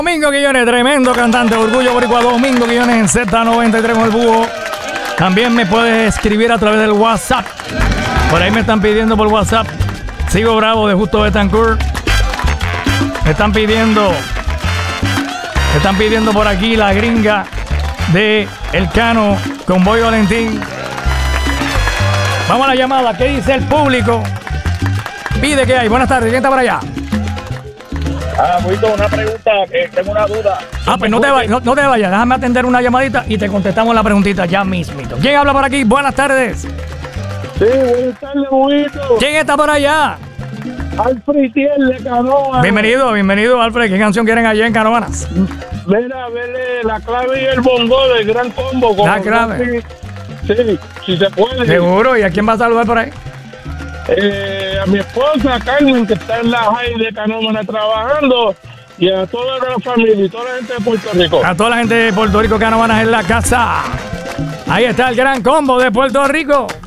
Domingo Quiñones, tremendo cantante, Orgullo Boricua. Domingo Quiñones en Z93 con el búho. También me puedes escribir a través del WhatsApp. Por ahí me están pidiendo por WhatsApp. Sigo Bravo de Justo Betancourt. Me están pidiendo por aquí la gringa de El Cano con Boy Valentín. Vamos a la llamada. ¿Qué dice el público? Pide que hay. Buenas tardes. ¿Quién está por allá? Una pregunta, tengo una duda. Pues no te vayas. Déjame atender una llamadita y te contestamos la preguntita ya mismito. ¿Quién habla por aquí? Buenas tardes. Sí, buenas tardes, Buito. ¿Quién está por allá? Alfred Tiel de Canoas. Bienvenido, Alfred. ¿Qué canción quieren allá en Canóvanas? Mira, vele la clave y el bongo del Gran Combo. La clave. Sí, si se puede. Seguro. ¿Y a quién va a saludar por ahí? A mi esposa Carmen, que está en la High de Canóvanas trabajando, y a toda la familia y toda la gente de Puerto Rico. A toda la gente de Puerto Rico, Canóvanas en la casa. Ahí está el Gran Combo de Puerto Rico.